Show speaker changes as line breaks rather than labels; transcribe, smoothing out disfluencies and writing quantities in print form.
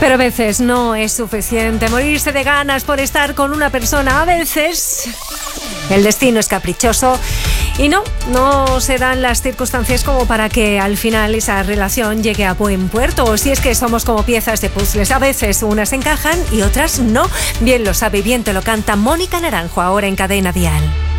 Pero a veces no es suficiente morirse de ganas por estar con una persona. A veces el destino es caprichoso y no se dan las circunstancias como para que al final esa relación llegue a buen puerto. O si es que somos como piezas de puzzles. A veces unas encajan y otras no. Bien lo sabe y bien te lo canta Mónica Naranjo ahora en Cadena Dial.